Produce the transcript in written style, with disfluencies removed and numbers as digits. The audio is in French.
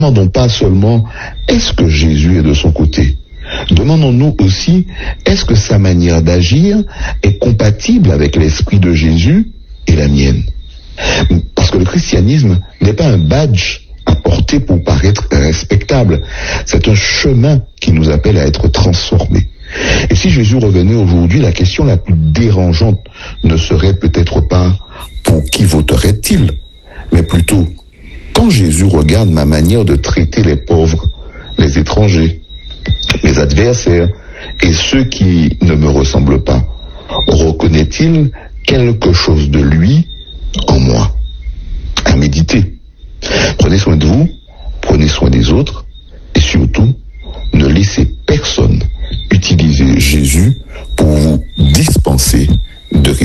demandons pas seulement est-ce que Jésus est de son côté. Demandons-nous aussi est-ce que sa manière d'agir est compatible avec l'esprit de Jésus et la mienne. Parce que le christianisme n'est pas un badge à porter pour paraître respectable. C'est un chemin qui nous appelle à être transformés. Et si Jésus revenait aujourd'hui, la question la plus dérangeante ne serait peut-être pas pour qui voterait-il, mais plutôt quand Jésus regarde ma manière de traiter les pauvres, les étrangers, mes adversaires et ceux qui ne me ressemblent pas, reconnaît-il quelque chose de lui en moi? À méditer. Prenez soin de vous, prenez soin des autres,